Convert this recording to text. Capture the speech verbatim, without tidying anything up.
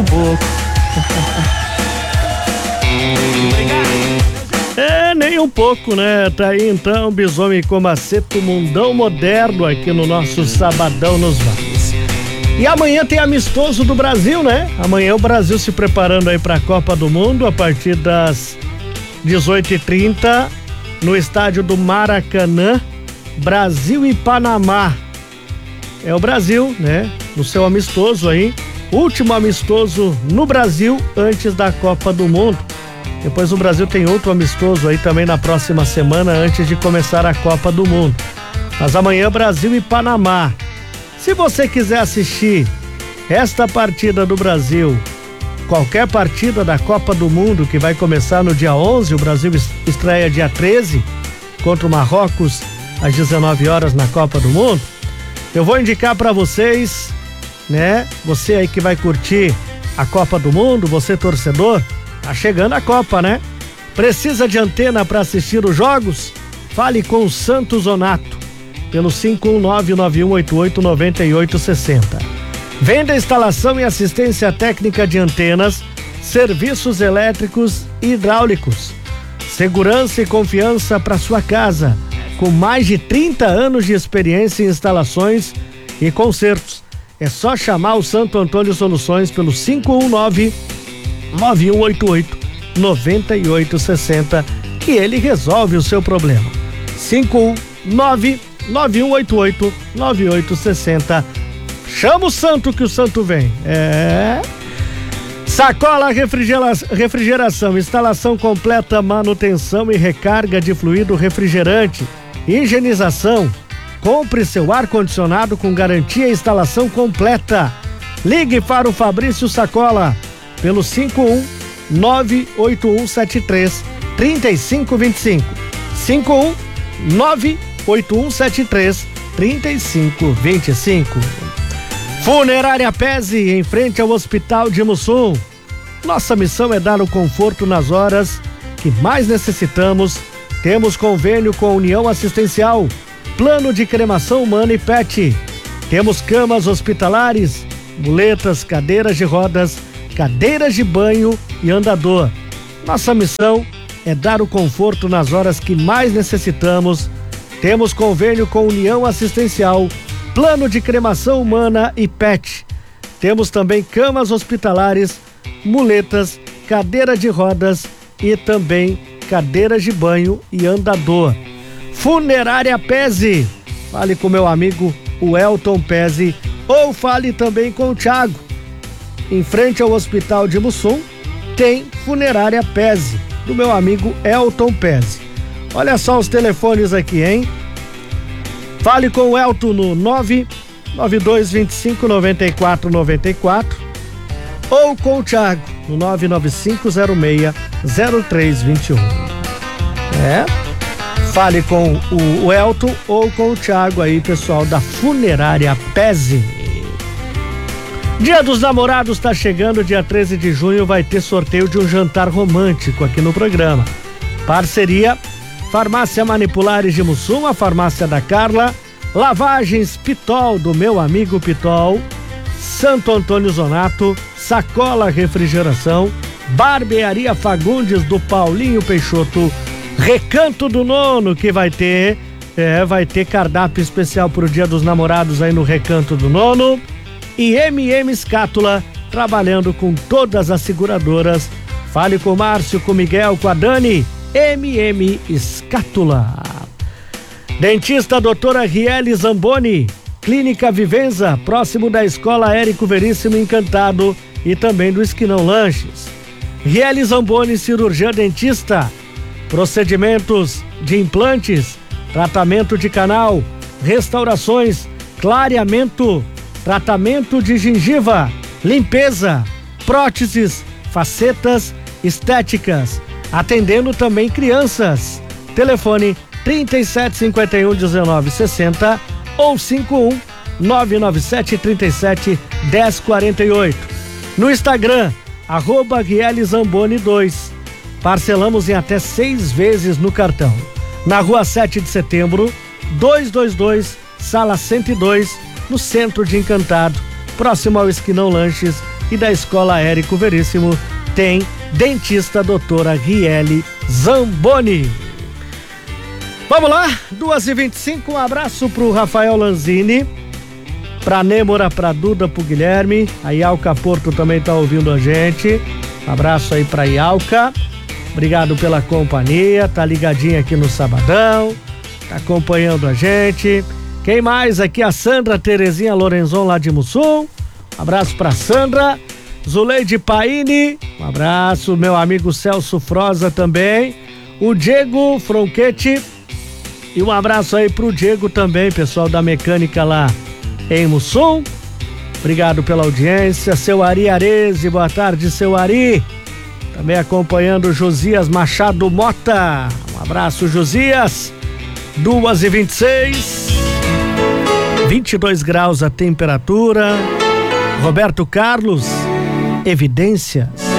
um pouco. É, nem um pouco, né? Tá aí então, Bisome e Comaceto, Mundão Moderno aqui no nosso Sabadão nos Vales. E amanhã tem amistoso do Brasil, né? Amanhã o Brasil se preparando aí pra Copa do Mundo a partir das dezoito e trinta no estádio do Maracanã, Brasil e Panamá. É o Brasil, né? No seu amistoso aí, último amistoso no Brasil antes da Copa do Mundo. Depois o Brasil tem outro amistoso aí também na próxima semana antes de começar a Copa do Mundo. Mas amanhã Brasil e Panamá. Se você quiser assistir esta partida do Brasil, qualquer partida da Copa do Mundo que vai começar no dia onze, o Brasil estreia dia treze contra o Marrocos às dezenove horas na Copa do Mundo. Eu vou indicar para vocês, né? Você aí que vai curtir a Copa do Mundo, você torcedor, tá chegando a Copa, né? Precisa de antena para assistir os jogos? Fale com o Santos Zonato pelo cinco um nove nove um oito oito nove oito seis zero. Venda, instalação e assistência técnica de antenas, serviços elétricos e hidráulicos. Segurança e confiança para sua casa, com mais de trinta anos de experiência em instalações e consertos. É só chamar o Santo Antônio Soluções pelo cinco um nove nove um oito oito nove oito seis zero que ele resolve o seu problema. cinco um nove nove um oito oito nove oito seis zero. Chama o Santo que o Santo vem. É. Sacola refrigera... Refrigeração, instalação completa, manutenção e recarga de fluido refrigerante, higienização. Compre seu ar-condicionado com garantia e instalação completa. Ligue para o Fabrício Sacola pelo cinco um nove oito um sete três três cinco dois cinco. cinco um nove oito um sete três três cinco dois cinco. Funerária Pese, em frente ao Hospital de Mussum. Nossa missão é dar o conforto nas horas que mais necessitamos. Temos convênio com a União Assistencial, plano de cremação humana e pet. Temos camas hospitalares, muletas, cadeiras de rodas, cadeiras de banho e andador. Nossa missão é dar o conforto nas horas que mais necessitamos. Temos convênio com a União Assistencial, plano de cremação humana e pet. Temos também camas hospitalares, muletas, cadeira de rodas e também cadeiras de banho e andador. Funerária Pese. Fale com meu amigo o Elton Pese ou fale também com o Thiago. Em frente ao Hospital de Mussum tem Funerária Pese, do meu amigo Elton Pese. Olha só os telefones aqui, hein? Fale com o Elton no nove nove dois dois cinco nove quatro nove quatro ou com o Thiago no nove nove cinco zero seis zero três dois um. É? Fale com o Elton ou com o Thiago aí, pessoal da Funerária Pese. Dia dos Namorados tá chegando, dia treze de junho vai ter sorteio de um jantar romântico aqui no programa. Parceria Farmácia Manipulares de Mussum, a farmácia da Carla, Lavagens Pitol, do meu amigo Pitol, Santo Antônio Zonato, Sacola Refrigeração, Barbearia Fagundes, do Paulinho Peixoto, Recanto do Nono, que vai ter, é, vai ter cardápio especial pro Dia dos Namorados aí no Recanto do Nono, e M M Escátula, trabalhando com todas as seguradoras. Fale com o Márcio, com o Miguel, com a Dani. M M Escátula. Dentista doutora Riele Zamboni, Clínica Vivenza, próximo da Escola Érico Veríssimo Encantado e também do Esquinão Lanches. Riele Zamboni, cirurgiã dentista, procedimentos de implantes, tratamento de canal, restaurações, clareamento, tratamento de gengiva, limpeza, próteses, facetas, estéticas, atendendo também crianças. Telefone trinta e sete, cinquenta e um, dezenove, sessenta ou cinco um nove nove sete, trinta e sete, dez, quarenta e oito. No Instagram, arroba Riele Zamboni dois. Parcelamos em até seis vezes no cartão. Na rua sete de setembro, duzentos e vinte e dois, sala cento e dois, no centro de Encantado, próximo ao Esquinão Lanches e da Escola Érico Veríssimo tem dentista doutora Riele Zamboni. Vamos lá, duas e vinte e cinco, um abraço pro Rafael Lanzini, pra Nêmora, pra Duda, pro Guilherme, a Ialca Porto também tá ouvindo a gente, abraço aí pra Ialca, obrigado pela companhia, tá ligadinha aqui no Sabadão, tá acompanhando a gente. Quem mais aqui? A Sandra Terezinha Lorenzon lá de Mussum, abraço pra Sandra. Zuleide Paini, um abraço, meu amigo Celso Froza também, o Diego Fronchetti, e um abraço aí pro Diego também, pessoal da mecânica lá em Mussum, obrigado pela audiência. Seu Ari Areze, boa tarde, seu Ari, também acompanhando o Josias Machado Mota, um abraço, Josias. Duas e vinte e seis, vinte e dois graus a temperatura. Roberto Carlos, Evidências.